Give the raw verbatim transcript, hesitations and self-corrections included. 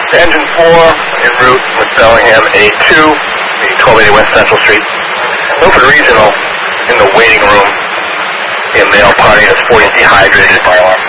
Engine four en route with Bellingham A two, the twelve eighty West Central Street. Milford Regional in the waiting room. A male party is forty dehydrated by alarm.